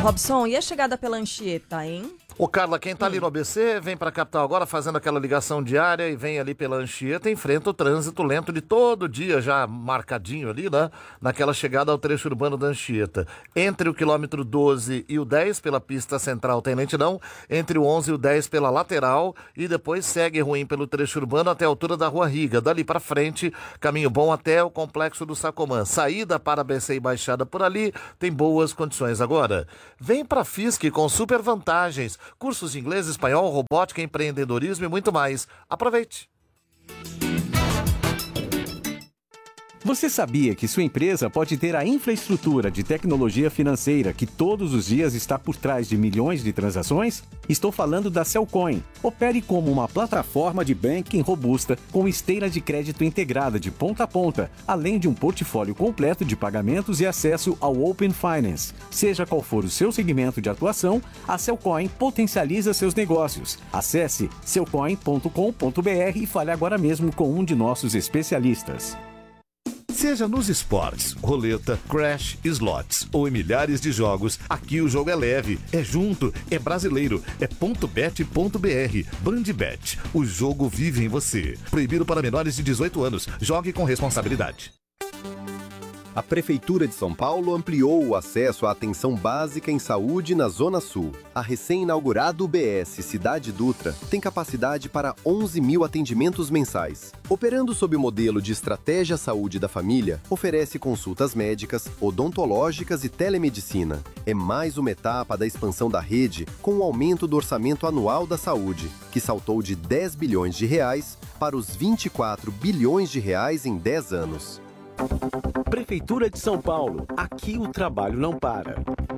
Robson, e a chegada pela Anchieta, hein? Ô Carla, quem tá ali no ABC, vem pra capital agora fazendo aquela ligação diária e vem ali pela Anchieta, enfrenta o trânsito lento de todo dia, já marcadinho ali, né? Naquela chegada ao trecho urbano da Anchieta. Entre o quilômetro 12 e o 10 pela pista central tem lentidão, entre o 11 e o 10 pela lateral e depois segue ruim pelo trecho urbano até a altura da Rua Riga. Dali pra frente, caminho bom até o complexo do Sacomã. Saída para ABC e Baixada por ali, tem boas condições agora. Vem pra Fisk com super vantagens. Cursos de inglês, espanhol, robótica, empreendedorismo e muito mais. Aproveite! Você sabia que sua empresa pode ter a infraestrutura de tecnologia financeira que todos os dias está por trás de milhões de transações? Estou falando da Cellcoin. Opere como uma plataforma de banking robusta com esteira de crédito integrada de ponta a ponta, além de um portfólio completo de pagamentos e acesso ao Open Finance. Seja qual for o seu segmento de atuação, a Cellcoin potencializa seus negócios. Acesse cellcoin.com.br e fale agora mesmo com um de nossos especialistas. Seja nos esportes, roleta, crash, slots ou em milhares de jogos, aqui o jogo é leve, é junto, é brasileiro, é .bet.br. Bandbet, o jogo vive em você. Proibido para menores de 18 anos. Jogue com responsabilidade. A Prefeitura de São Paulo ampliou o acesso à atenção básica em saúde na Zona Sul. A recém-inaugurada UBS Cidade Dutra tem capacidade para 11 mil atendimentos mensais. Operando sob o modelo de Estratégia Saúde da Família, oferece consultas médicas, odontológicas e telemedicina. É mais uma etapa da expansão da rede com o aumento do orçamento anual da saúde, que saltou de 10 bilhões de reais para os 24 bilhões de reais em 10 anos. Prefeitura de São Paulo. Aqui o trabalho não para.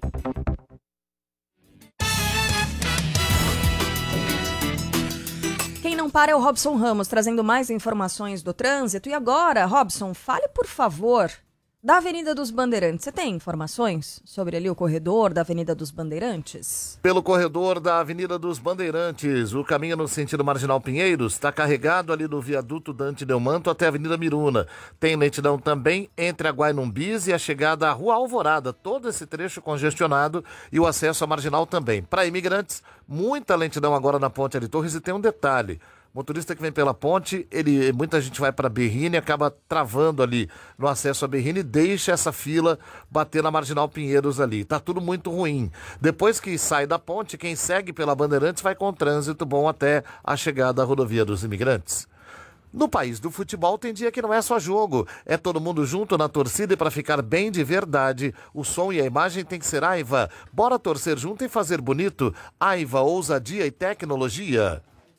Quem não para é o Robson Ramos, trazendo mais informações do trânsito. E agora, Robson, fale, por favor, da Avenida dos Bandeirantes. Você tem informações sobre ali o corredor da Avenida dos Bandeirantes? Pelo corredor da Avenida dos Bandeirantes, o caminho no sentido Marginal Pinheiros está carregado ali do viaduto Dante Delmanto até a Avenida Miruna. Tem lentidão também entre a Guainumbis e a chegada à Rua Alvorada. Todo esse trecho congestionado e o acesso à Marginal também. Para imigrantes, muita lentidão agora na Ponte Ali Torres e tem um detalhe. Motorista que vem pela ponte, muita gente vai para Berrini, acaba travando ali no acesso a Berrini, deixa essa fila bater na Marginal Pinheiros ali. Tá tudo muito ruim. Depois que sai da ponte, quem segue pela Bandeirantes vai com trânsito bom até a chegada à rodovia dos imigrantes. No país do futebol tem dia que não é só jogo, é todo mundo junto na torcida e para ficar bem de verdade, o som e a imagem tem que ser Aiva. Bora torcer junto e fazer bonito? Aiva, ousadia e tecnologia.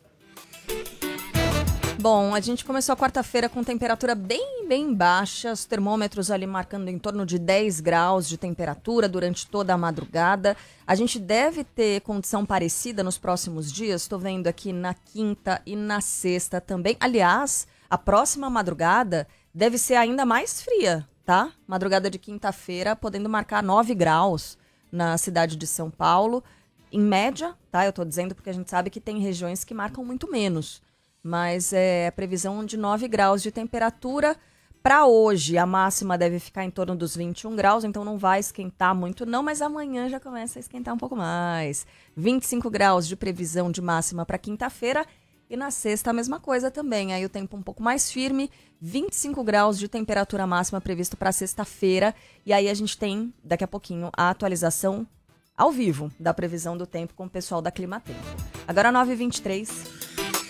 Bom, a gente começou a quarta-feira com temperatura bem baixa, os termômetros ali marcando em torno de 10 graus de temperatura durante toda a madrugada. A gente deve ter condição parecida nos próximos dias, estou vendo aqui na quinta e na sexta também. Aliás, a próxima madrugada deve ser ainda mais fria, tá? Madrugada de quinta-feira, podendo marcar 9 graus na cidade de São Paulo. Em média, tá? Eu estou dizendo porque a gente sabe que tem regiões que marcam muito menos. Mas é previsão de 9 graus de temperatura. Para hoje, a máxima deve ficar em torno dos 21 graus, então não vai esquentar muito não, mas amanhã já começa a esquentar um pouco mais. 25 graus de previsão de máxima para quinta-feira e na sexta a mesma coisa também. Aí o tempo um pouco mais firme, 25 graus de temperatura máxima previsto para sexta-feira. E aí a gente tem, daqui a pouquinho, a atualização ao vivo da previsão do tempo com o pessoal da Climatempo. Agora 9h23.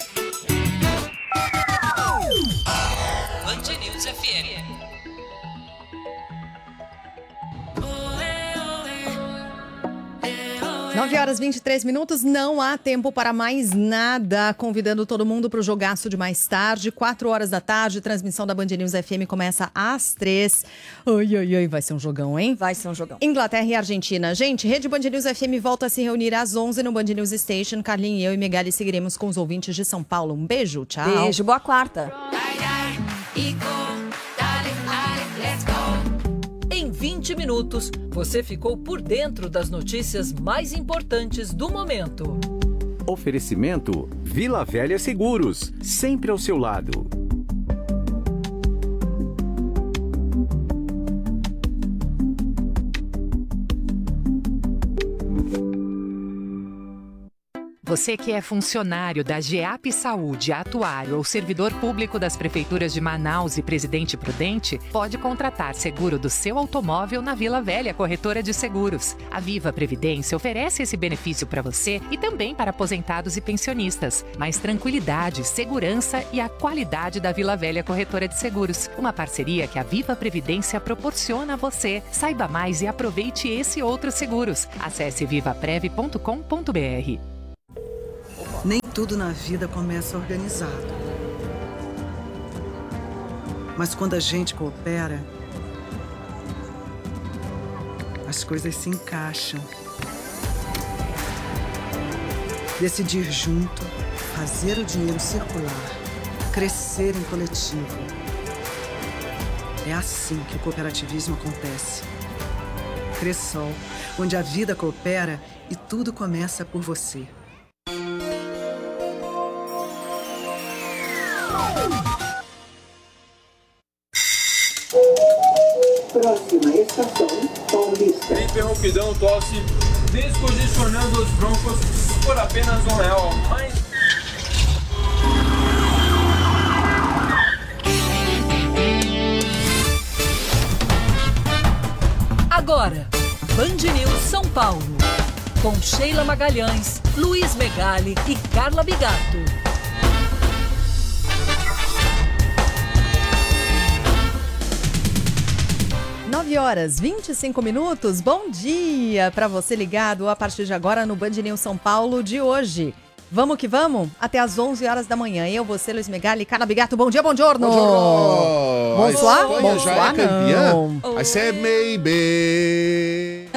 Band News FM. 9h23, não há tempo para mais nada. Convidando todo mundo para o jogaço de mais tarde, 4 horas da tarde, transmissão da Band News FM começa às 3. Oi, vai ser um jogão, hein? Vai ser um jogão. Inglaterra e Argentina. Gente, Rede Band News FM volta a se reunir às 11 no Band News Station. Carlinhos, eu e Megali seguiremos com os ouvintes de São Paulo. Um beijo, tchau. Beijo, boa quarta. Em 20 minutos, você ficou por dentro das notícias mais importantes do momento. Oferecimento Vila Velha Seguros, sempre ao seu lado. Você que é funcionário da GEAP Saúde, atuário ou servidor público das prefeituras de Manaus e Presidente Prudente, pode contratar seguro do seu automóvel na Vila Velha Corretora de Seguros. A Viva Previdência oferece esse benefício para você e também para aposentados e pensionistas. Mais tranquilidade, segurança e a qualidade da Vila Velha Corretora de Seguros. Uma parceria que a Viva Previdência proporciona a você. Saiba mais e aproveite esse e outros seguros. Acesse vivaprev.com.br. Nem tudo na vida começa organizado. Mas quando a gente coopera, as coisas se encaixam. Decidir junto, fazer o dinheiro circular, crescer em coletivo. É assim que o cooperativismo acontece. Cressol, onde a vida coopera e tudo começa por você. Próxima estação, Paulista. Interrompidão tosse, descongestionando os broncos por apenas R$1. Mas... Agora, Band News São Paulo. Com Sheila Magalhães, Luiz Megali e Carla Bigato. 9h25. Bom dia para você ligado a partir de agora no Band News São Paulo de hoje. Vamos que vamos? Até às 11 horas da manhã. Eu, você, Luiz Megali e Carla Bigato. Bom dia, bom giorno. Bonsoir? Bonsoir, já é campeã? Aí você é maybe.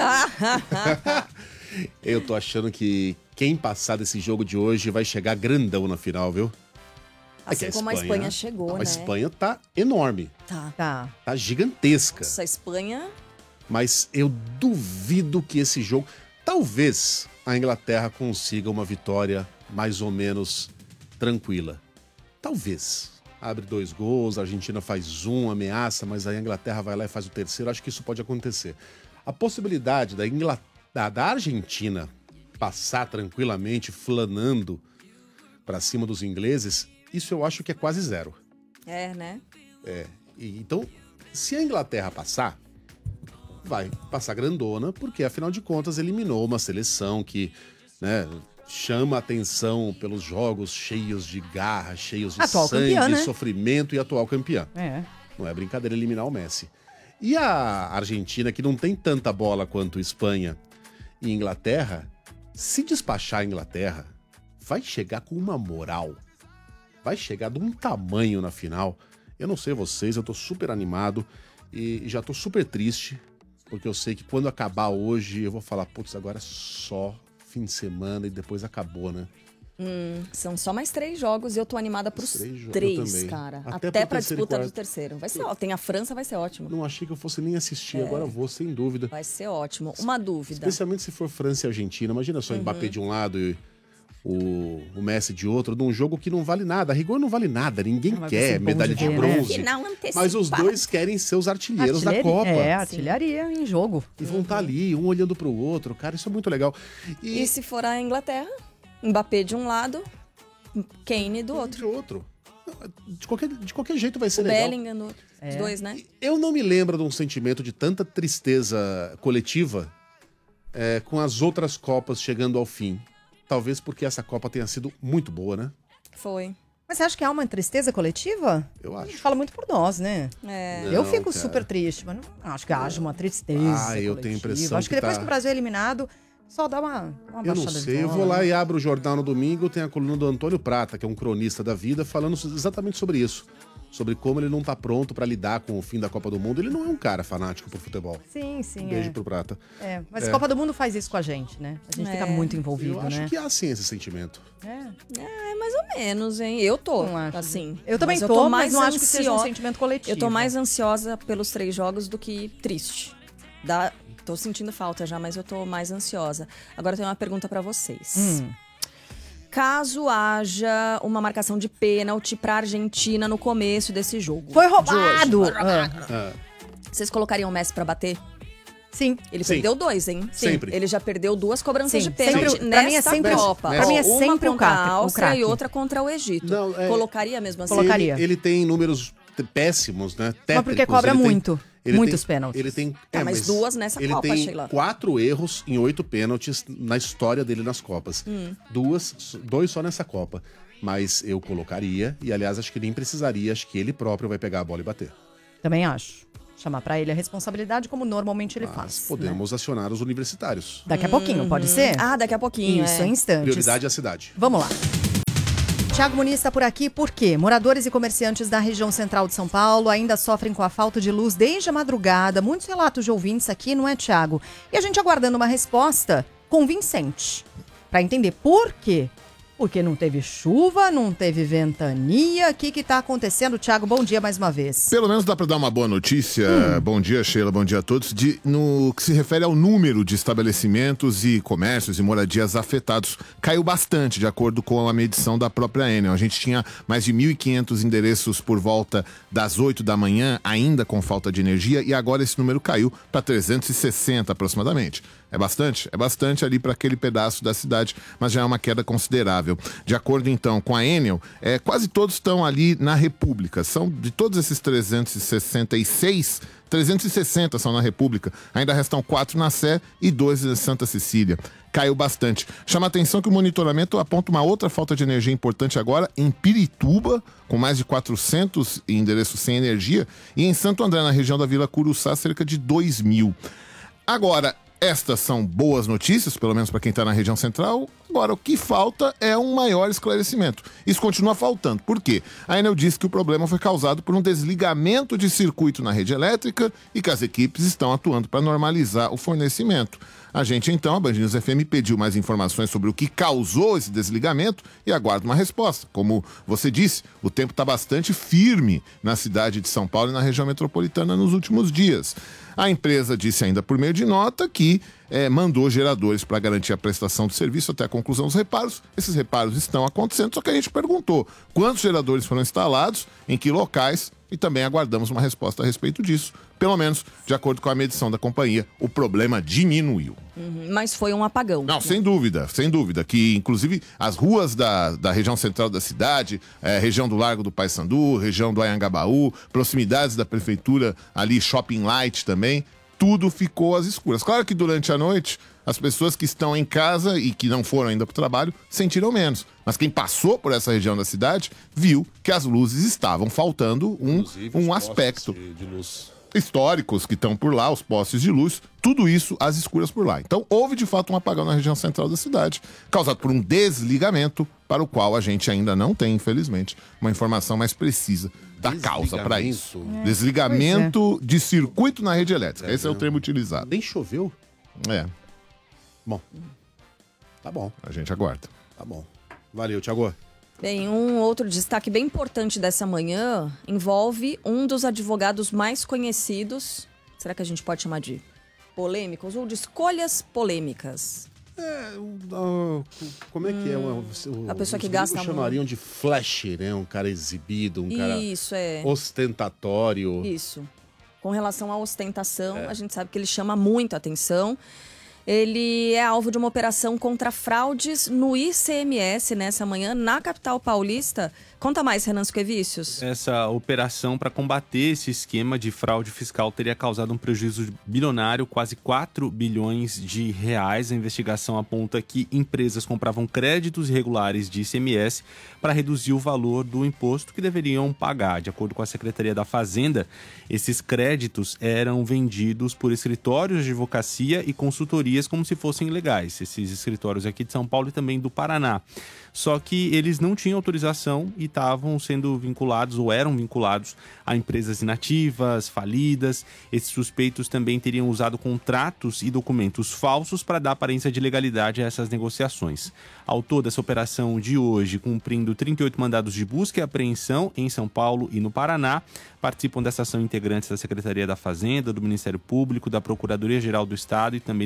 Eu tô achando que quem passar desse jogo de hoje vai chegar grandão na final, viu? Assim como a Espanha chegou, né? A Espanha tá enorme. Tá gigantesca. Essa Espanha... Mas eu duvido que esse jogo... Talvez a Inglaterra consiga uma vitória mais ou menos tranquila. Talvez. Abre 2 gols, a Argentina faz 1, ameaça, mas a Inglaterra vai lá e faz o terceiro. Acho que isso pode acontecer. A possibilidade da Argentina passar tranquilamente, flanando para cima dos ingleses... Isso eu acho que é quase zero. É, né? Então, se a Inglaterra passar, vai passar grandona, porque afinal de contas eliminou uma seleção que, né, chama a atenção pelos jogos cheios de garra, cheios de atual sangue, campeã, né? Sofrimento e atual campeã. Não é brincadeira eliminar o Messi. E a Argentina, que não tem tanta bola quanto Espanha e Inglaterra, se despachar a Inglaterra, vai chegar com uma moral. Vai chegar de um tamanho na final. Eu não sei vocês, eu tô super animado e já tô super triste, porque eu sei que quando acabar hoje eu vou falar, putz, agora é só fim de semana e depois acabou, né? São só mais 3 jogos e eu tô animada pros 3, cara. Até pra disputa do terceiro. Vai ser, tem a França, vai ser ótimo. Não achei que eu fosse nem assistir, agora vou, sem dúvida. Vai ser ótimo. Uma dúvida. Especialmente se for França e Argentina. Imagina só o Mbappé de um lado e o Messi de outro, num jogo que não vale nada. A rigor não vale nada, ninguém quer medalha de bronze. Mas os dois querem ser os artilheiros da Copa. Artilharia em jogo. E vão estar ali, um olhando pro outro. Cara, isso é muito legal. E se for a Inglaterra, Mbappé de um lado, Kane do outro. De outro. De qualquer jeito vai ser legal. Bellingham do outro. Os dois, né? Eu não me lembro de um sentimento de tanta tristeza coletiva com as outras Copas chegando ao fim. Talvez porque essa Copa tenha sido muito boa, né? Foi. Mas você acha que há uma tristeza coletiva? Eu acho. A gente fala muito por nós, né? Eu fico super triste, mas não acho que haja uma tristeza eu coletiva. tenho a impressão acho que depois que o Brasil é eliminado, só dá uma baixada. Eu não sei, eu vou lá e abro o jornal no domingo, tem a coluna do Antônio Prata, que é um cronista da vida, falando exatamente sobre isso. Sobre como ele não tá pronto pra lidar com o fim da Copa do Mundo. Ele não é um cara fanático por futebol. Sim. Beijo pro Prata. Mas a Copa do Mundo faz isso com a gente, né? A gente fica muito envolvido, eu acho que há sim esse sentimento. Mais ou menos, hein? Eu tô, assim. Eu também tô, mas não acho que seja um sentimento coletivo. Eu tô mais ansiosa pelos 3 jogos do que triste. Tô sentindo falta já, mas eu tô mais ansiosa. Agora eu tenho uma pergunta pra vocês. Caso haja uma marcação de pênalti pra Argentina no começo desse jogo. Foi roubado! Vocês colocariam o Messi pra bater? Sim. Ele perdeu 2, hein? Sim. Sempre. Ele já perdeu 2 cobranças Sim, de pênalti sempre. Pra mim é nesta sempre Copa. Pra mim é Uma sempre contra o a Áustria craque. e outra contra o Egito. Não, Colocaria mesmo assim? Colocaria. Ele tem números péssimos, né? Tétricos. Mas porque cobra muito. Muitos pênaltis. Ele tem, mas 2 nessa ele Copa, tem Sheila. 4 erros em 8 pênaltis na história dele nas Copas. 2 só nessa Copa. Mas eu colocaria, e aliás, acho que nem precisaria, acho que ele próprio vai pegar a bola e bater. Também acho. Chamar pra ele a responsabilidade, como normalmente ele faz. Podemos acionar os universitários. Daqui a pouquinho, pode ser? Daqui a pouquinho. Isso, em instantes. Prioridade à cidade. Vamos lá. Tiago Muniz está por aqui porque moradores e comerciantes da região central de São Paulo ainda sofrem com a falta de luz desde a madrugada. Muitos relatos de ouvintes aqui, não é, Tiago? E a gente aguardando uma resposta convincente para entender por quê. Porque não teve chuva, não teve ventania. O que está acontecendo, Tiago? Bom dia mais uma vez. Pelo menos dá para dar uma boa notícia. Bom dia, Sheila, bom dia a todos. No que se refere ao número de estabelecimentos e comércios e moradias afetados, caiu bastante, de acordo com a medição da própria Enel. A gente tinha mais de 1.500 endereços por volta das 8 da manhã, ainda com falta de energia, e agora esse número caiu para 360 aproximadamente. É bastante ali para aquele pedaço da cidade, mas já é uma queda considerável. De acordo, então, com a Enel, quase todos estão ali na República. São de todos esses 366, 360 são na República. Ainda restam 4 na Sé e 2 em Santa Cecília. Caiu bastante. Chama a atenção que o monitoramento aponta uma outra falta de energia importante agora em Pirituba, com mais de 400 endereços sem energia, e em Santo André, na região da Vila Curuçá, cerca de 2.000. Agora, estas são boas notícias, pelo menos para quem está na região central. Agora, o que falta é um maior esclarecimento. Isso continua faltando. Por quê? A Enel disse que o problema foi causado por um desligamento de circuito na rede elétrica e que as equipes estão atuando para normalizar o fornecimento. A gente, então, a Band News FM, pediu mais informações sobre o que causou esse desligamento e aguarda uma resposta. Como você disse, o tempo está bastante firme na cidade de São Paulo e na região metropolitana nos últimos dias. A empresa disse ainda por meio de nota que mandou geradores para garantir a prestação do serviço até a conclusão dos reparos. Esses reparos estão acontecendo, só que a gente perguntou quantos geradores foram instalados, em que locais, e também aguardamos uma resposta a respeito disso. Pelo menos, de acordo com a medição da companhia, o problema diminuiu. Mas foi um apagão. Não, sem dúvida, que inclusive as ruas da região central da cidade, região do Largo do Paissandu, região do Anhangabaú, proximidades da prefeitura, ali Shopping Light também, tudo ficou às escuras. Claro que durante a noite, as pessoas que estão em casa e que não foram ainda para o trabalho sentiram menos. Mas quem passou por essa região da cidade viu que as luzes estavam faltando um aspecto. De luz históricos que estão por lá, os postes de luz, tudo isso às escuras por lá. Então, houve de fato um apagão na região central da cidade, causado por um desligamento, para o qual a gente ainda não tem, infelizmente, uma informação mais precisa da causa para isso. Desligamento de circuito na rede elétrica. Esse é o termo utilizado. Nem choveu? Bom, tá bom. A gente aguarda. Tá bom. Valeu, Thiago. Bem, um outro destaque bem importante dessa manhã envolve um dos advogados mais conhecidos, será que a gente pode chamar de polêmicos ou de escolhas polêmicas? Como é que é? A pessoa que gasta chamariam de flash, né? Um cara exibido, um cara ostentatório. Isso. Com relação à ostentação, a gente sabe que ele chama muito atenção. Ele é alvo de uma operação contra fraudes no ICMS nessa manhã, na capital paulista. Conta mais, Renan Suquevicius. Essa operação para combater esse esquema de fraude fiscal teria causado um prejuízo bilionário, quase 4 bilhões de reais. A investigação aponta que empresas compravam créditos irregulares de ICMS para reduzir o valor do imposto que deveriam pagar. De acordo com a Secretaria da Fazenda, esses créditos eram vendidos por escritórios de advocacia e consultorias como se fossem legais. Esses escritórios aqui de São Paulo e também do Paraná. Só que eles não tinham autorização e estavam sendo vinculados ou eram vinculados a empresas inativas, falidas. Esses suspeitos também teriam usado contratos e documentos falsos para dar aparência de legalidade a essas negociações. Ao todo, essa operação de hoje, cumprindo 38 mandados de busca e apreensão em São Paulo e no Paraná, participam dessa ação integrantes da Secretaria da Fazenda, do Ministério Público, da Procuradoria-Geral do Estado e também das polícias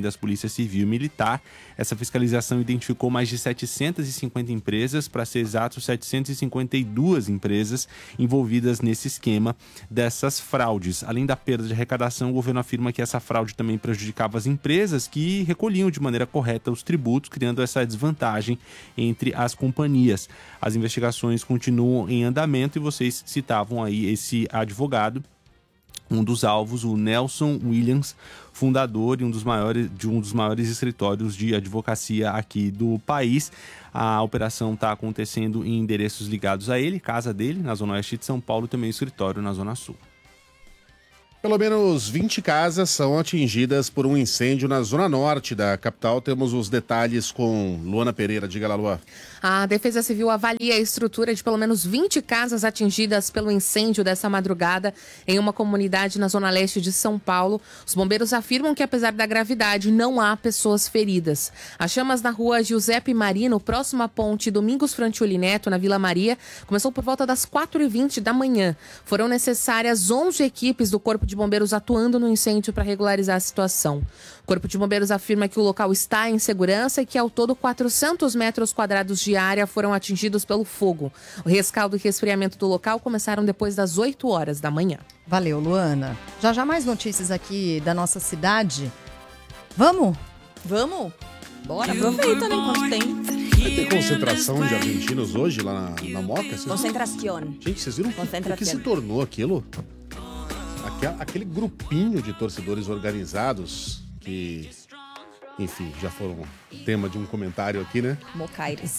Polícia Civil e Militar. Essa fiscalização identificou mais de 750 empresas, para ser exato, 752 empresas envolvidas nesse esquema dessas fraudes. Além da perda de arrecadação, o governo afirma que essa fraude também prejudicava as empresas que recolhiam de maneira correta os tributos, criando essa desvantagem entre as companhias. As investigações continuam em andamento e vocês citavam aí esse advogado. Um dos alvos, o Nelson Williams, fundador de um dos maiores escritórios de advocacia aqui do país. A operação está acontecendo em endereços ligados a ele, casa dele, na Zona Oeste de São Paulo, e também escritório na Zona Sul. Pelo menos 20 casas são atingidas por um incêndio na zona norte da capital. Temos os detalhes com Luana Pereira. Diga lá, Luana. A Defesa Civil avalia a estrutura de pelo menos 20 casas atingidas pelo incêndio dessa madrugada em uma comunidade na zona leste de São Paulo. Os bombeiros afirmam que, apesar da gravidade, não há pessoas feridas. As chamas na rua Giuseppe Marino, próximo à ponte Domingos Frantioli Neto, na Vila Maria, começou por volta das 4h20 da manhã. Foram necessárias 11 equipes do Corpo de Bombeiros atuando no incêndio para regularizar a situação. O Corpo de Bombeiros afirma que o local está em segurança e que, ao todo, 400 metros quadrados de área foram atingidos pelo fogo. O rescaldo e resfriamento do local começaram depois das 8 horas da manhã. Valeu, Luana. Já mais notícias aqui da nossa cidade. Vamos? Vamos? Bora, aproveita, né, enquanto tem. Vai ter concentração de argentinos hoje lá na Moca? Concentração. Gente, vocês viram o que se tornou aquilo? Aquele grupinho de torcedores organizados que, enfim, já foram tema de um comentário aqui, né? Mocaires.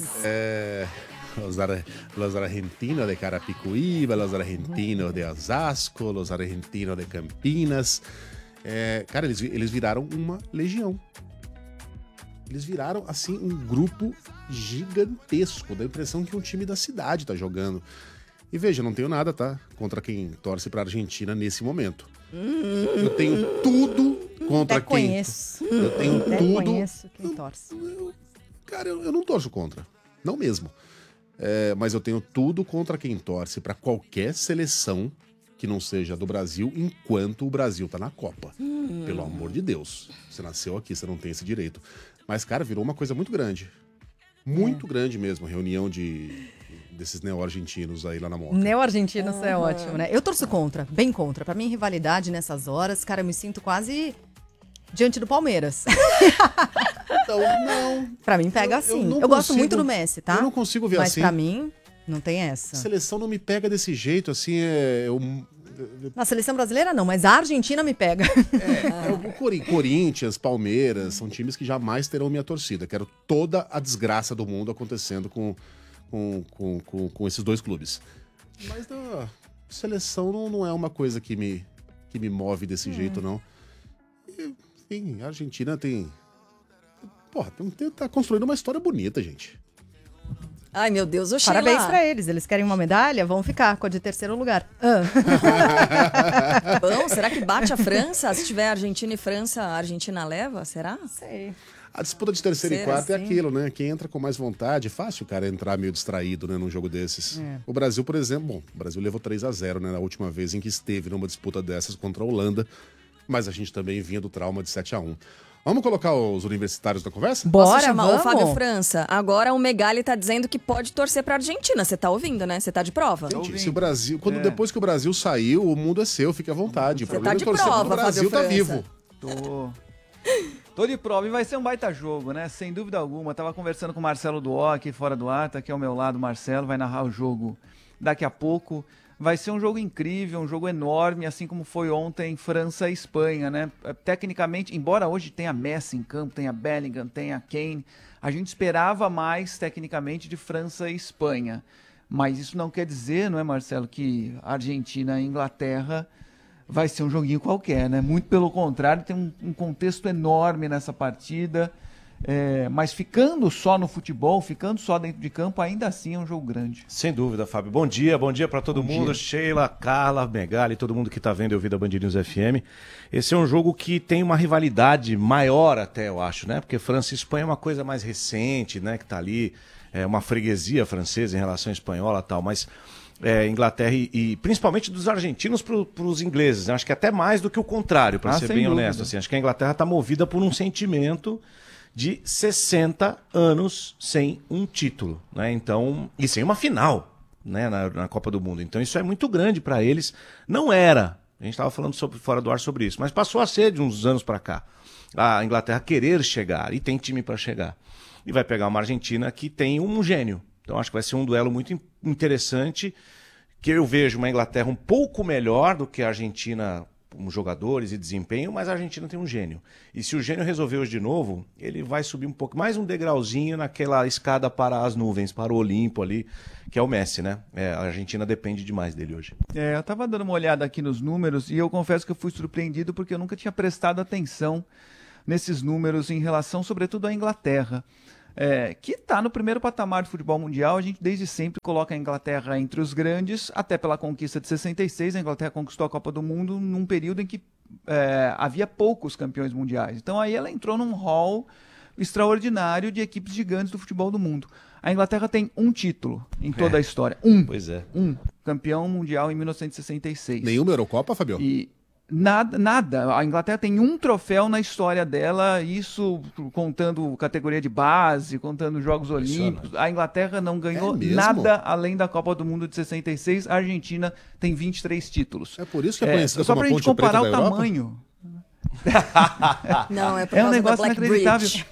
Los argentinos de Carapicuíba, los argentinos de Osasco, los argentinos de Campinas. Cara, eles viraram uma legião. Eles viraram, assim, um grupo gigantesco. Dá a impressão que um time da cidade tá jogando. E veja, não tenho nada, tá? Contra quem torce pra Argentina nesse momento. Eu tenho tudo contra até quem... Conheço. Eu tenho até tudo... conheço quem torce. Cara, eu não torço contra. Não mesmo. Mas eu tenho tudo contra quem torce pra qualquer seleção que não seja do Brasil enquanto o Brasil tá na Copa. Pelo amor de Deus. Você nasceu aqui, você não tem esse direito. Mas, cara, virou uma coisa muito grande. Muito grande mesmo. Reunião desses neo-argentinos aí lá na Moca. Neo-argentinos é ótimo, né? Eu torço contra, bem contra. Pra mim, rivalidade nessas horas, cara, eu me sinto quase diante do Palmeiras. Então, não. Pra mim pega assim. Eu gosto muito do Messi, tá? Eu não consigo ver assim. Mas pra mim, não tem essa. A seleção não me pega desse jeito, assim, Na seleção brasileira não, mas a Argentina me pega. O Corinthians, Palmeiras, são times que jamais terão minha torcida. Quero toda a desgraça do mundo acontecendo com esses dois clubes. Mas a seleção não é uma coisa que me move desse jeito, não. E, enfim, a Argentina tem... Porra, tá construindo uma história bonita, gente. Ai, meu Deus, ô Sheila. Parabéns pra eles. Eles querem uma medalha? Vão ficar com a de terceiro lugar. Bom, será que bate a França? Se tiver Argentina e França, a Argentina leva? Será? Sei. A disputa de terceiro e quarto é aquilo, né? Quem entra com mais vontade, fácil o cara entrar meio distraído, né, num jogo desses. O Brasil, por exemplo, o Brasil levou 3-0, né, na última vez em que esteve numa disputa dessas contra a Holanda, mas a gente também vinha do trauma de 7-1. Vamos colocar os universitários na conversa? Bora, chamar o Fábio França. Agora o Megali tá dizendo que pode torcer pra Argentina. Você tá ouvindo, né? Você tá de prova? Gente, se o Brasil, depois que o Brasil saiu, o mundo é seu, fique à vontade. Você tá de prova, o Brasil Fábio tá vivo. Tô de prova e vai ser um baita jogo, né? Sem dúvida alguma. Tava conversando com o Marcelo Duó aqui fora do ar, tá aqui ao meu lado o Marcelo, vai narrar o jogo daqui a pouco. Vai ser um jogo incrível, um jogo enorme, assim como foi ontem França e Espanha, né? Tecnicamente, embora hoje tenha Messi em campo, tenha Bellingham, tenha Kane, a gente esperava mais tecnicamente de França e Espanha. Mas isso não quer dizer, não é, Marcelo, que Argentina e Inglaterra vai ser um joguinho qualquer, né? Muito pelo contrário, tem um contexto enorme nessa partida. Mas ficando só no futebol, ficando só dentro de campo, ainda assim é um jogo grande. Sem dúvida, Fábio. Bom dia para todo mundo. Sheila, Carla, Megali, todo mundo que está vendo e ouvindo a Band News FM. Esse é um jogo que tem uma rivalidade maior até, eu acho, né? Porque França e Espanha é uma coisa mais recente, né? Que tá ali, uma freguesia francesa em relação à espanhola e tal, mas Inglaterra e principalmente dos argentinos para os ingleses. Acho que até mais do que o contrário, para ser bem honesto. Assim, acho que a Inglaterra está movida por um sentimento de 60 anos sem um título, né? Então, e sem uma final, né, na Copa do Mundo. Então isso é muito grande para eles. Não era, a gente estava falando fora do ar sobre isso, mas passou a ser de uns anos para cá. A Inglaterra querer chegar, e tem time para chegar. E vai pegar uma Argentina que tem um gênio. Então acho que vai ser um duelo muito interessante, que eu vejo uma Inglaterra um pouco melhor do que a Argentina como jogadores e desempenho, mas a Argentina tem um gênio. E se o gênio resolver hoje de novo, ele vai subir um pouco, mais um degrauzinho naquela escada para as nuvens, para o Olimpo ali, que é o Messi, né? A Argentina depende demais dele hoje. Eu estava dando uma olhada aqui nos números e eu confesso que eu fui surpreendido porque eu nunca tinha prestado atenção nesses números em relação, sobretudo, à Inglaterra. Que está no primeiro patamar do futebol mundial. A gente desde sempre coloca a Inglaterra entre os grandes, até pela conquista de 66. A Inglaterra conquistou a Copa do Mundo num período em que havia poucos campeões mundiais. Então aí ela entrou num hall extraordinário de equipes gigantes do futebol do mundo. A Inglaterra tem um título em toda a história. Pois é. Campeão mundial em 1966. Nenhuma Eurocopa, Fabio? Nada. A Inglaterra tem um troféu na história dela, isso contando categoria de base, contando Jogos Olímpicos. A Inglaterra não ganhou nada além da Copa do Mundo de 66. A Argentina tem 23 títulos. É por isso que é conhecida só como pra a gente Ponte Preta comparar da o Europa? tamanho. Não, é por um causa negócio da Black inacreditável. Bridge.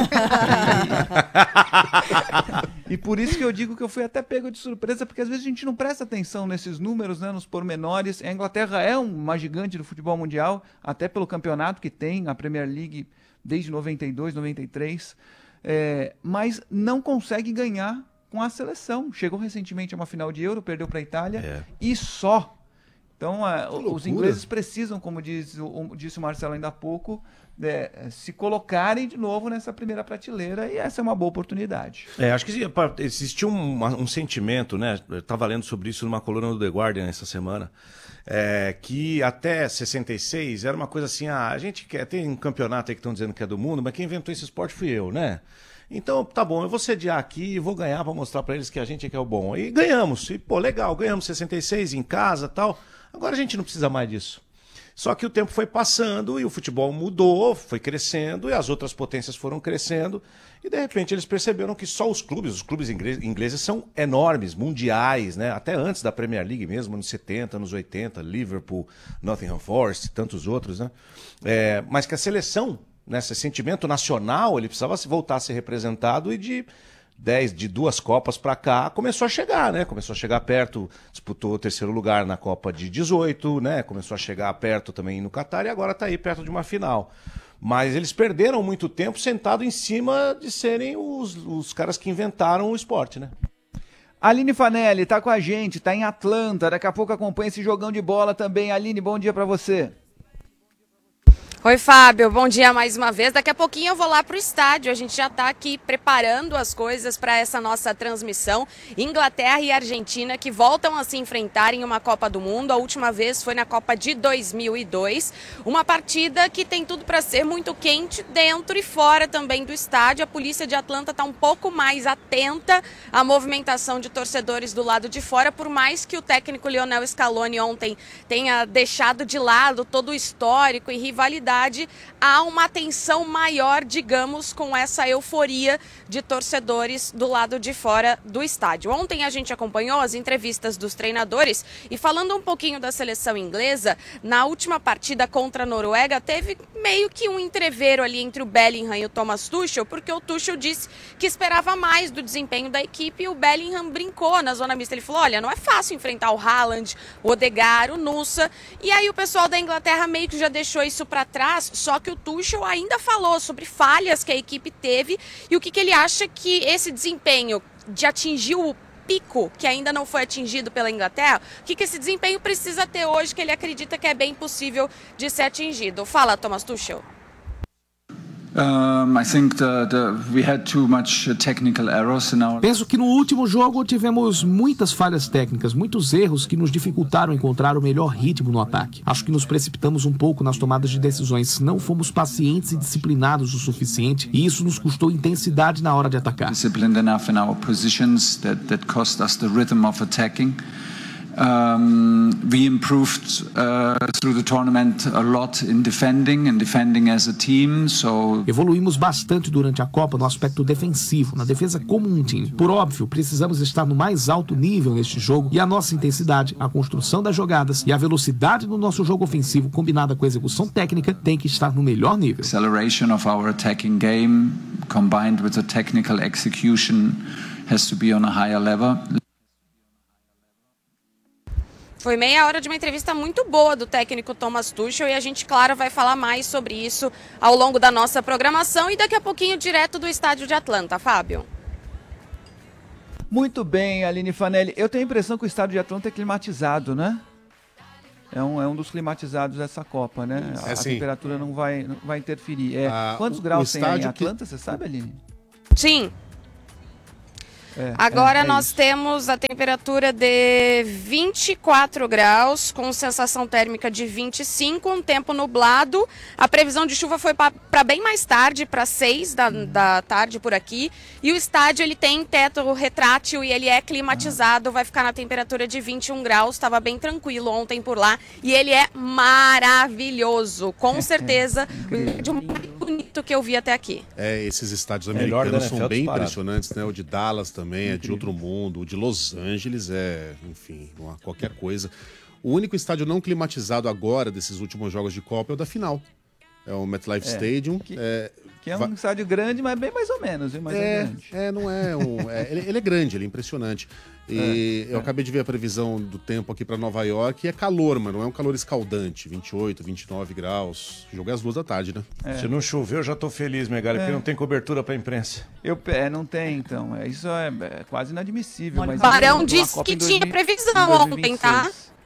E por isso que eu digo que eu fui até pego de surpresa, porque às vezes a gente não presta atenção nesses números, né, nos pormenores. A Inglaterra é uma gigante do futebol mundial, até pelo campeonato que tem, a Premier League desde 92, 93, mas não consegue ganhar com a seleção. Chegou recentemente a uma final de Euro, perdeu para a Itália e só. Então, os ingleses precisam, como disse o Marcelo ainda há pouco, se colocarem de novo nessa primeira prateleira, e essa é uma boa oportunidade. Acho que existiu um sentimento, né? Eu estava lendo sobre isso numa coluna do The Guardian essa semana, que até 66 era uma coisa assim, a gente tem um campeonato aí que estão dizendo que é do mundo, mas quem inventou esse esporte fui eu, né? Então, tá bom, eu vou sediar aqui e vou ganhar para mostrar para eles que a gente é que é o bom. E ganhamos, e pô, legal, ganhamos 66 em casa e tal. Agora a gente não precisa mais disso. Só que o tempo foi passando e o futebol mudou, foi crescendo e as outras potências foram crescendo. E de repente eles perceberam que só os clubes ingleses são enormes, mundiais, né? Até antes da Premier League mesmo, anos 70, anos 80, Liverpool, Nottingham Forest, tantos outros, né? Mas que a seleção, né, esse sentimento nacional, ele precisava voltar a ser representado e de 2 Copas para cá, começou a chegar, né? Começou a chegar perto, disputou o 3º lugar na Copa de 18, né? Começou a chegar perto também no Catar e agora está aí perto de uma final. Mas eles perderam muito tempo sentado em cima de serem os caras que inventaram o esporte, né? Aline Fanelli está com a gente, está em Atlanta, daqui a pouco acompanha esse jogão de bola também. Aline, bom dia para você. Oi, Fábio, bom dia mais uma vez. Daqui a pouquinho eu vou lá para o estádio, a gente já está aqui preparando as coisas para essa nossa transmissão. Inglaterra e Argentina que voltam a se enfrentar em uma Copa do Mundo. A última vez foi na Copa de 2002. Uma partida que tem tudo para ser muito quente dentro e fora também do estádio. A polícia de Atlanta está um pouco mais atenta à movimentação de torcedores do lado de fora, por mais que o técnico Lionel Scaloni ontem tenha deixado de lado todo o histórico e rivalidade. Há uma atenção maior, digamos, com essa euforia de torcedores do lado de fora do estádio. Ontem a gente acompanhou as entrevistas dos treinadores e falando um pouquinho da seleção inglesa, na última partida contra a Noruega, teve meio que um entrevero ali entre o Bellingham e o Thomas Tuchel, porque o Tuchel disse que esperava mais do desempenho da equipe e o Bellingham brincou na zona mista. Ele falou, olha, não é fácil enfrentar o Haaland, o Odegaard, o Nusa. E aí o pessoal da Inglaterra meio que já deixou isso para trás, só que o Tuchel ainda falou sobre falhas que a equipe teve e o que ele acha que esse desempenho de atingir o pico que ainda não foi atingido pela Inglaterra, o que esse desempenho precisa ter hoje que ele acredita que é bem possível de ser atingido. Fala, Thomas Tuchel. Penso que no último jogo tivemos muitas falhas técnicas, muitos erros que nos dificultaram encontrar o melhor ritmo no ataque. Acho que nos precipitamos um pouco nas tomadas de decisões, não fomos pacientes e disciplinados o suficiente e isso nos custou intensidade na hora de atacar. We improved through the tournament a lot in defending as a team. So evoluímos bastante durante a Copa no aspecto defensivo, na defesa como um time. Por óbvio, precisamos estar no mais alto nível neste jogo e a nossa intensidade, a construção das jogadas e a velocidade do nosso jogo ofensivo combinada com a execução técnica tem que estar no melhor nível. Acceleration of our attacking game combined with the technical execution has to be on a higher level. Foi meia hora de uma entrevista muito boa do técnico Thomas Tuchel e a gente, claro, vai falar mais sobre isso ao longo da nossa programação e daqui a pouquinho direto do estádio de Atlanta. Fábio. Muito bem, Aline Fanelli. Eu tenho a impressão que o estádio de Atlanta é climatizado, né? É um dos climatizados dessa Copa, né? A temperatura não vai interferir. Quantos graus tem em Atlanta, você sabe, Aline? Sim. Agora nós temos a temperatura de 24 graus, com sensação térmica de 25, um tempo nublado. A previsão de chuva foi para bem mais tarde, para 6 da tarde por aqui. E o estádio ele tem teto retrátil e ele é climatizado, vai ficar na temperatura de 21 graus. Estava bem tranquilo ontem por lá e ele é maravilhoso, com certeza, de um mais bonito que eu vi até aqui. Esses estádios americanos são bem impressionantes, né? O de Dallas também é de outro mundo, o de Los Angeles enfim, qualquer coisa. O único estádio não climatizado agora desses últimos jogos de Copa é o da final. É o MetLife Stadium. Que é um estádio grande, mas bem mais ou menos, viu? Mas grande. Não é ele é grande, ele é impressionante. E eu acabei de ver a previsão do tempo aqui para Nova York e é calor, mas não é um calor escaldante. 28, 29 graus. O jogo é às 2 da tarde, né? Se não chover, eu já tô feliz, Megali, porque não tem cobertura pra imprensa. Não tem, então. Isso é quase inadmissível. O Barão disse que tinha previsão ontem, tá?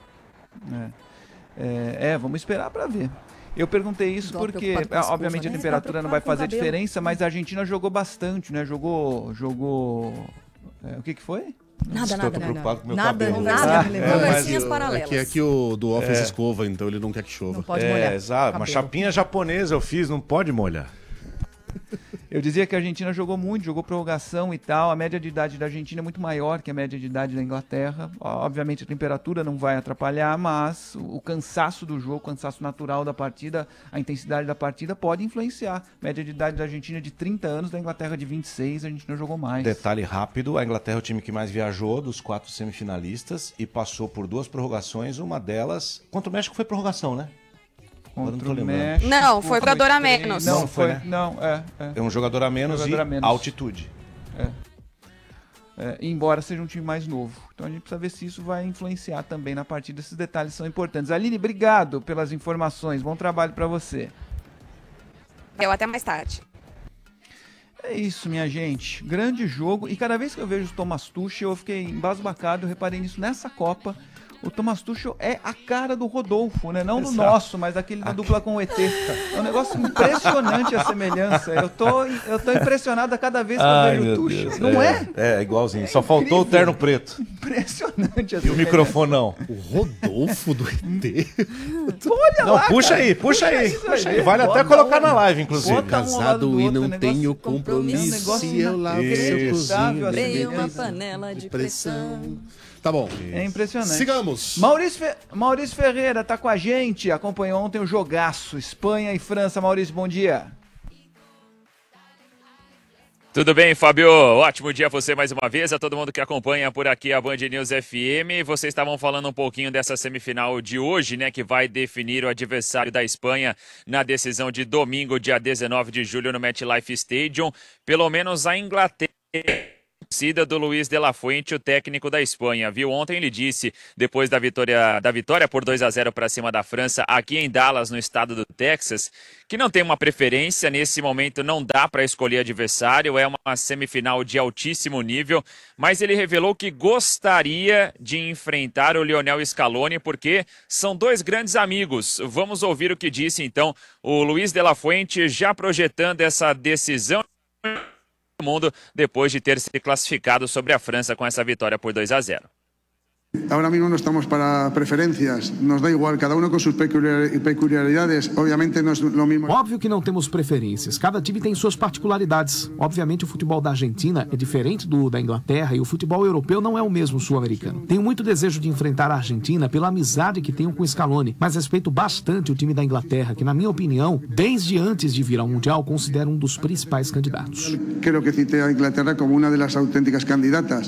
Vamos esperar para ver. Eu perguntei isso porque, obviamente, a temperatura não vai fazer diferença, mas a Argentina jogou bastante, né? Jogou... o que foi? Nada. Preocupado com meu nada. Conversinhas paralelas. É que o do Office escova, então ele não quer que chova. Não pode molhar. Exato. Uma chapinha japonesa eu fiz, não pode molhar. Eu dizia que a Argentina jogou muito, jogou prorrogação e tal. A média de idade da Argentina é muito maior que a média de idade da Inglaterra. Obviamente a temperatura não vai atrapalhar, mas o cansaço do jogo, o cansaço natural da partida, a intensidade da partida pode influenciar. A média de idade da Argentina é de 30 anos, da Inglaterra de 26, a Argentina jogou mais. Detalhe rápido, a Inglaterra é o time que mais viajou dos 4 semifinalistas e passou por 2 prorrogações, uma delas... Contra o México foi prorrogação, né? Contra o México. Não, foi jogador a menos. Não, foi, né? Não, É um jogador a menos altitude. Embora seja um time mais novo. Então a gente precisa ver se isso vai influenciar também na partida. Esses detalhes são importantes. Aline, obrigado pelas informações. Bom trabalho para você. Até mais tarde. É isso, minha gente. Grande jogo. E cada vez que eu vejo o Thomas Tuchel, eu fiquei embasbacado. Eu reparei nisso nessa Copa. O Thomas Tuchel é a cara do Rodolfo, né? Não do nosso, mas daquele da dupla com o ET. É um negócio impressionante a semelhança. Eu tô impressionado a cada vez que eu vejo o Tuchel. Deus, não é? É igualzinho. Só faltou o terno preto. Impressionante a semelhança. E o microfone não. O Rodolfo do ET. Olha lá, puxa aí. Vale até colocar na live, inclusive. Sou casado e não tenho compromisso. Se eu lavo seu cozinho, comprei uma panela de pressão. Tá bom. É impressionante. Sigamos. Maurício Ferreira tá com a gente. Acompanhou ontem o jogaço. Espanha e França. Maurício, bom dia. Tudo bem, Fábio? Ótimo dia a você mais uma vez, a todo mundo que acompanha por aqui a Band News FM. Vocês estavam falando um pouquinho dessa semifinal de hoje, né, que vai definir o adversário da Espanha na decisão de domingo, dia 19 de julho, no MetLife Stadium. Pelo menos a Inglaterra... torcida do Luiz de la Fuente, o técnico da Espanha, viu? Ontem ele disse, depois da vitória por 2-0 para cima da França, aqui em Dallas, no estado do Texas, que não tem uma preferência, nesse momento não dá para escolher adversário, é uma semifinal de altíssimo nível, mas ele revelou que gostaria de enfrentar o Lionel Scaloni, porque são 2 grandes amigos. Vamos ouvir o que disse, então, o Luiz de la Fuente, já projetando essa decisão mundo depois de ter se classificado sobre a França com essa vitória por 2-0. Ahora mismo no estamos para preferencias, nos da igual, cada uno con sus peculiaridades, obviamente no es lo mismo. Óbvio que não temos preferências, cada time tem suas particularidades. Obviamente o futebol da Argentina é diferente do da Inglaterra e o futebol europeu não é o mesmo sul-americano. Tenho muito desejo de enfrentar a Argentina pela amizade que tenho com o Scaloni, mas respeito bastante o time da Inglaterra, que na minha opinião, desde antes de vir ao Mundial, considero um dos principais candidatos. Creo que cité a Inglaterra como una de las auténticas candidatas.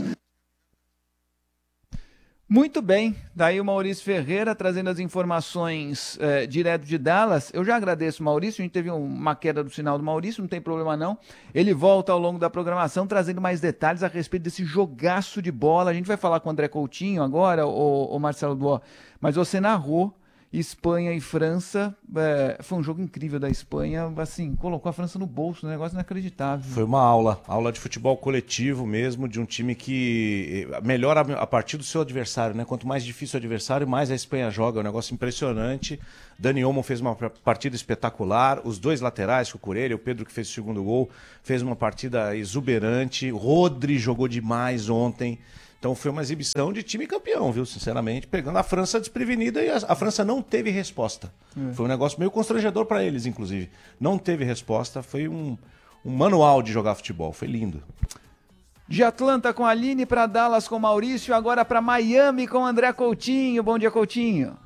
Muito bem, daí o Maurício Ferreira trazendo as informações direto de Dallas. Eu já agradeço o Maurício, a gente teve uma queda do sinal do Maurício, não tem problema não. Ele volta ao longo da programação trazendo mais detalhes a respeito desse jogaço de bola. A gente vai falar com o André Coutinho agora, o Marcelo Duó, mas você narrou Espanha e França, foi um jogo incrível da Espanha, assim, colocou a França no bolso, um negócio inacreditável. Foi uma aula de futebol coletivo mesmo, de um time que melhora a partir do seu adversário, né? Quanto mais difícil o adversário, mais a Espanha joga, é um negócio impressionante. Dani Olmo fez uma partida espetacular, os dois laterais, o Cucurella, o Pedro que fez o segundo gol, fez uma partida exuberante, Rodri jogou demais ontem. Então foi uma exibição de time campeão, viu? Sinceramente, pegando a França desprevenida e a França não teve resposta. Foi um negócio meio constrangedor para eles, inclusive. Não teve resposta, foi um manual de jogar futebol, foi lindo. De Atlanta com a Aline, para Dallas com Maurício, agora para Miami com André Coutinho. Bom dia, Coutinho.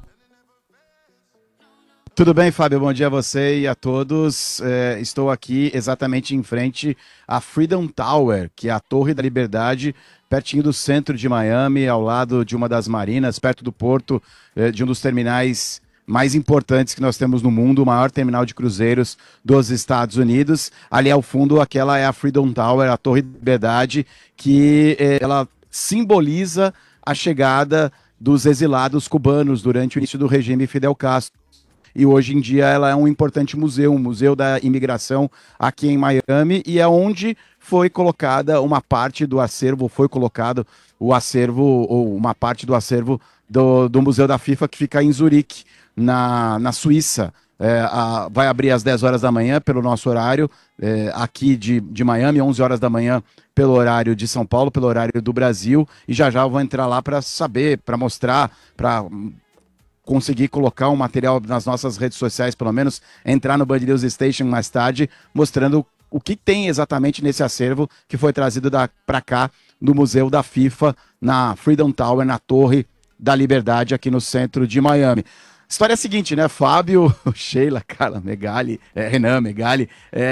Tudo bem, Fábio? Bom dia a você e a todos. Estou aqui exatamente em frente à Freedom Tower, que é a Torre da Liberdade, pertinho do centro de Miami, ao lado de uma das marinas, perto do porto, de um dos terminais mais importantes que nós temos no mundo, o maior terminal de cruzeiros dos Estados Unidos. Ali ao fundo, aquela é a Freedom Tower, a Torre da Liberdade, que ela simboliza a chegada dos exilados cubanos durante o início do regime Fidel Castro. E hoje em dia ela é um importante museu, um museu da imigração aqui em Miami, e é onde foi colocada uma parte do acervo, foi colocado o acervo, ou uma parte do acervo do Museu da FIFA, que fica em Zurique, na Suíça. Vai abrir às 10 horas da manhã pelo nosso horário, aqui de Miami, 11 horas da manhã pelo horário de São Paulo, pelo horário do Brasil, e já eu vou entrar lá para saber, para mostrar, para conseguir colocar um material nas nossas redes sociais, pelo menos entrar no Band News Station mais tarde, mostrando o que tem exatamente nesse acervo que foi trazido para cá no Museu da FIFA, na Freedom Tower, na Torre da Liberdade, aqui no centro de Miami. A história é a seguinte, né? Fábio, Sheila, Carla Megali, Renan Megali,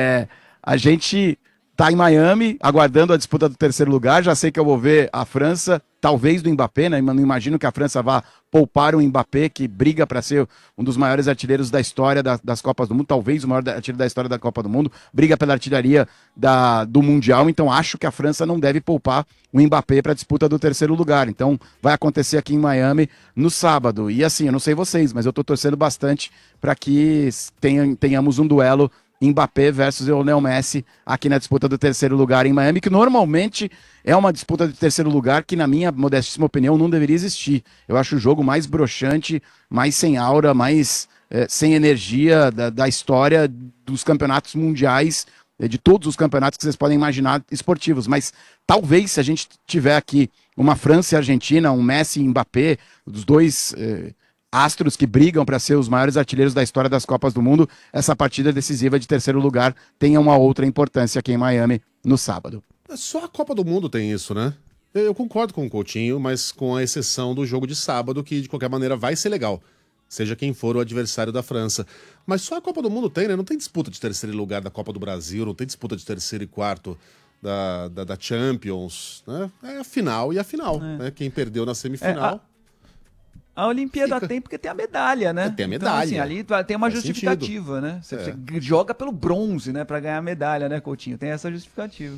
a gente tá em Miami, aguardando a disputa do terceiro lugar. Já sei que eu vou ver a França, talvez do Mbappé, né? Não imagino que a França vá poupar o Mbappé, que briga para ser um dos maiores artilheiros da história das Copas do Mundo, talvez o maior artilheiro da história da Copa do Mundo, briga pela artilharia do Mundial. Então acho que a França não deve poupar o Mbappé para a disputa do terceiro lugar. Então vai acontecer aqui em Miami no sábado. E assim, eu não sei vocês, mas eu tô torcendo bastante para que tenhamos um duelo Mbappé versus Lionel Messi aqui na disputa do terceiro lugar em Miami, que normalmente é uma disputa de terceiro lugar que, na minha modestíssima opinião, não deveria existir. Eu acho o jogo mais broxante, mais sem aura, mais sem energia da história dos campeonatos mundiais, de todos os campeonatos que vocês podem imaginar esportivos. Mas talvez, se a gente tiver aqui uma França e Argentina, um Messi e Mbappé, os dois astros que brigam para ser os maiores artilheiros da história das Copas do Mundo, essa partida decisiva de terceiro lugar tenha uma outra importância aqui em Miami no sábado. Só a Copa do Mundo tem isso, né? Eu concordo com o Coutinho, mas com a exceção do jogo de sábado, que de qualquer maneira vai ser legal, seja quem for o adversário da França. Mas só a Copa do Mundo tem, né? Não tem disputa de terceiro lugar da Copa do Brasil, não tem disputa de terceiro e quarto da Champions, né? É a final e a final, né? Quem perdeu na semifinal... A Olimpíada tem porque tem a medalha, né? Tem a medalha. Então, assim, ali tem uma justificativa, né? Você joga pelo bronze, né? Pra ganhar a medalha, né, Coutinho? Tem essa justificativa.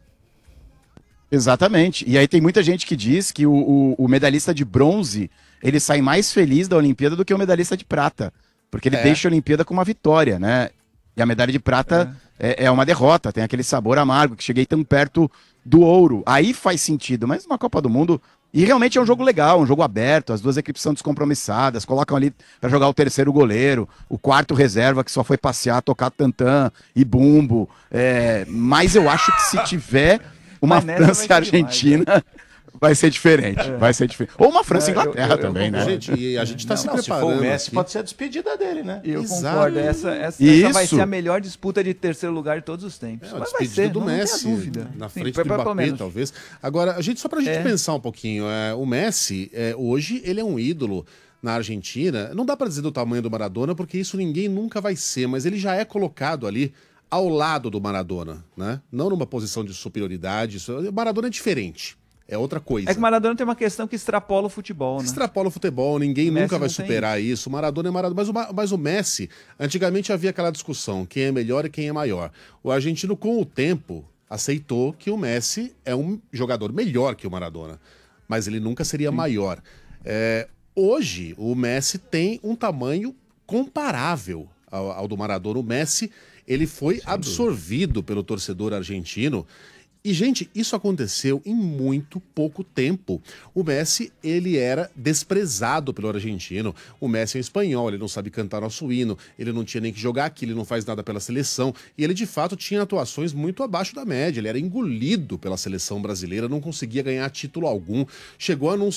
Exatamente. E aí tem muita gente que diz que o medalhista de bronze, ele sai mais feliz da Olimpíada do que o medalhista de prata. Porque ele deixa a Olimpíada com uma vitória, né? E a medalha de prata é uma derrota, tem aquele sabor amargo, que cheguei tão perto do ouro. Aí faz sentido, mas uma Copa do Mundo... E realmente é um jogo legal, um jogo aberto, as duas equipes são descompromissadas, colocam ali para jogar o terceiro goleiro, o quarto reserva que só foi passear, tocar tantã e bumbo. Mas eu acho que se tiver uma França e Argentina, vai ser diferente. Vai ser diferente. Ou uma França e Inglaterra também, né? Gente, e a gente tá se preparando. Se for o Messi, aqui. pode ser a despedida dele, né? Eu Exato. concordo. Essa vai ser a melhor disputa de terceiro lugar de todos os tempos. A Mas vai despedida ser, do não Messi, tenha dúvida. na Sim, frente do pelo Mbappé, menos. talvez. Agora, só pra gente pensar um pouquinho, o Messi, hoje, ele é um ídolo na Argentina. Não dá pra dizer do tamanho do Maradona, porque isso ninguém nunca vai ser, mas ele já é colocado ali ao lado do Maradona, né? Não numa posição de superioridade. O Maradona é diferente. É outra coisa. É que o Maradona tem uma questão que extrapola o futebol, né? Extrapola o futebol, ninguém O Messi nunca vai não tem superar isso. O Maradona é Maradona. Mas o Messi, antigamente havia aquela discussão, quem é melhor e quem é maior. O argentino, com o tempo, aceitou que o Messi é um jogador melhor que o Maradona. Mas ele nunca seria maior. Hoje, o Messi tem um tamanho comparável ao do Maradona. O Messi, ele foi absorvido pelo torcedor argentino. E, gente, isso aconteceu em muito pouco tempo. O Messi, ele era desprezado pelo argentino. O Messi é espanhol, ele não sabe cantar nosso hino, ele não tinha nem que jogar aqui, ele não faz nada pela seleção. E ele, de fato, tinha atuações muito abaixo da média. Ele era engolido pela seleção brasileira, não conseguia ganhar título algum. Chegou a anunciar